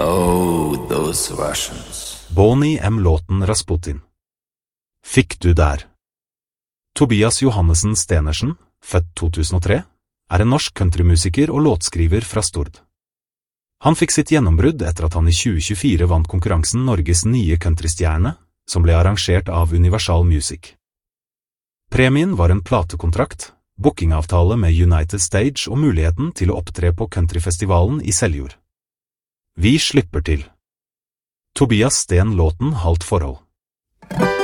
Oh, those Russians. Boney M-låten Rasputin. Fikk du der? Tobias Johannessen Stenersen, født 2003, er en norsk countrymusiker og låtskriver fra Stord. Han fikk sitt gjennombrudd etter at han i 2024 vant konkurransen Norges nye countrystjerne, som ble arrangert av Universal Music. Premien var en platekontrakt, bookingavtale med United Stage og muligheten til å opptre på countryfestivalen i Seljord. Vi slipper til. Tobias Sten låten Halvt forhold.